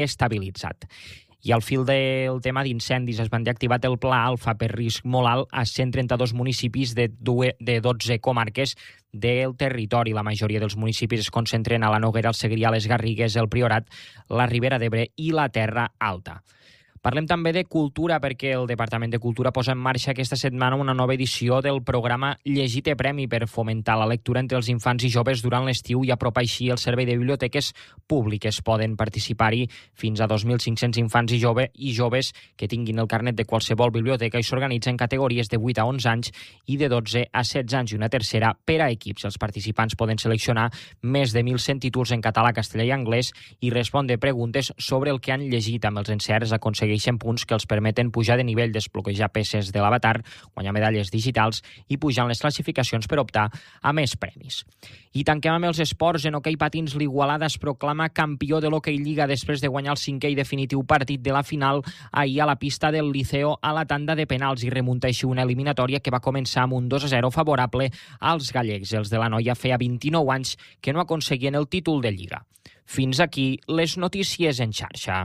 estabilitzat. I al fil del tema d'incendis es van activat el Pla Alfa per risc molt alt a 132 municipis de 12 comarques del territori. La majoria dels municipis es concentren a la Noguera, el Segrià, les Garrigues, el Priorat, la Ribera d'Ebre i la Terra Alta. Parlem també de cultura perquè el Departament de Cultura posa en marxa aquesta setmana una nova edició del programa Llegir té premi per fomentar la lectura entre els infants i joves durant l'estiu i apropar així el servei de biblioteques públiques. Poden participar-hi fins a 2.500 infants i joves que tinguin el carnet de qualsevol biblioteca i s'organitzen categories de 8 a 11 anys i de 12 a 16 anys i una tercera per a equips. Els participants poden seleccionar més de 1.100 títols en català, castellà i anglès i respondre preguntes sobre el que han llegit. Amb els encerts aconsegueixen punts que els permeten pujar de nivell, desbloquejar peces de l'avatar, guanyar medalles digitals i pujar en les classificacions per optar a més premis. I tanquem amb els esports. En hoquei patins, l'Igualada es proclama campió de l'Hockey Lliga després de guanyar el 5è i definitiu partit de la final ahir a la pista del Liceo a la tanda de penals i remunta així una eliminatòria que va començar amb un 2-0 favorable als gallecs. Els de la noia feia 29 anys que no aconseguien el títol de Lliga. Fins aquí les notícies en xarxa.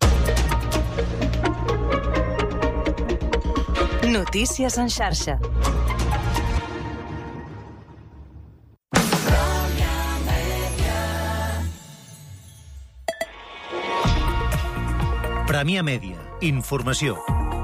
Notícies en xarxa. Premià Mèdia. Informació.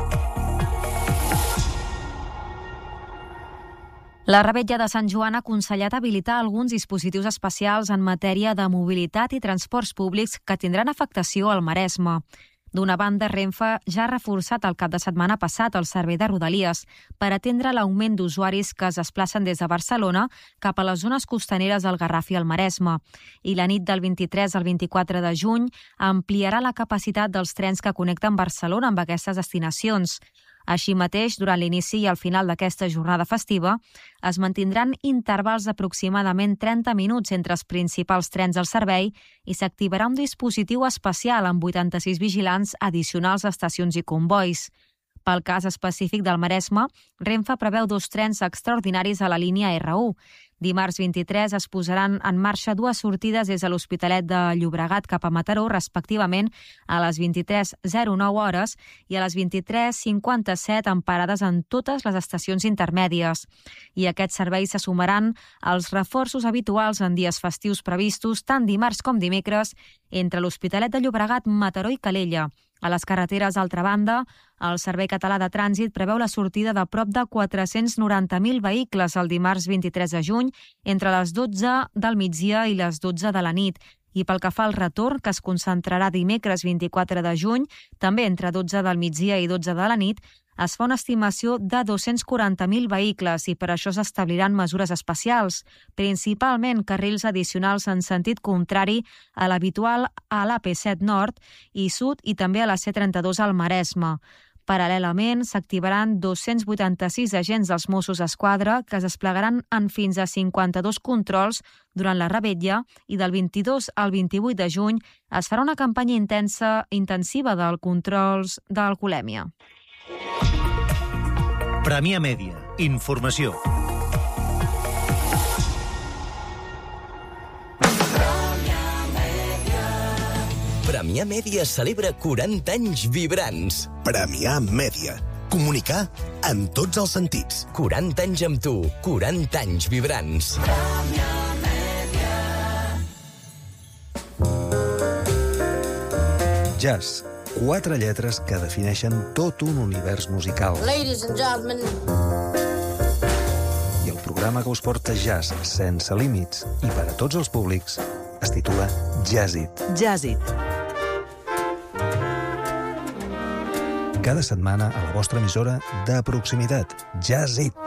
La Revetlla de Sant Joan ha aconsellat habilitar alguns dispositius especials en matèria de mobilitat i transports públics que tindran afectació al Maresme. D'una banda, Renfe ja ha reforçat el cap de setmana passat el servei de Rodalies per atendre l'augment d'usuaris que es desplacen des de Barcelona cap a les zones costaneres del Garraf i el Maresme. I la nit del 23 al 24 de juny ampliarà la capacitat dels trens que connecten Barcelona amb aquestes destinacions. Així mateix, durant l'inici i al final d'aquesta jornada festiva, es mantindran intervals d'aproximadament 30 minuts entre els principals trens del servei i s'activarà un dispositiu especial amb 86 vigilants addicionals a estacions i combois. Pel cas específic del Maresme, Renfe preveu 2 trens extraordinaris a la línia R1. Dimarts 23 es posaran en marxa 2 sortides des de l'Hospitalet de Llobregat cap a Mataró, respectivament a les 23:09 hores i a les 23:57 amb parades en totes les estacions intermèdies. I aquests serveis se sumaran als reforços habituals en dies festius previstos tant dimarts com dimecres entre l'Hospitalet de Llobregat, Mataró i Calella. A les carreteres, d'altra banda, el Servei Català de Trànsit preveu la sortida de prop de 490.000 vehicles el dimarts 23 de juny entre les 12 del migdia i les 12 de la nit. I pel que fa al retorn, que es concentrarà dimecres 24 de juny, també entre 12 del migdia i 12 de la nit, es fa una estimació de 240.000 vehicles i per això s'establiran mesures especials, principalment carrils addicionals en sentit contrari a l'habitual a l'AP7 Nord i Sud i també a la C32 al Maresme. Paral·lelament, s'activaran 286 agents dels Mossos d'Esquadra que es desplegaran en fins a 52 controls durant la Revetlla i del 22 al 28 de juny es farà una campanya intensiva de controls d'alcoholèmia. Premià Mèdia. Informació. Premià Mèdia celebra 40 anys vibrants. Premià Mèdia. Comunicar en tots els sentits. 40 anys amb tu, 40 anys vibrants. Premià Mèdia. Jazz. 4 lletres que defineixen tot un univers musical. Ladies and gentlemen. I el programa que us porta jazz sense límits i per a tots els públics es titula Jazzit. Jazzit. Cada setmana a la vostra emissora de proximitat. Jazzit.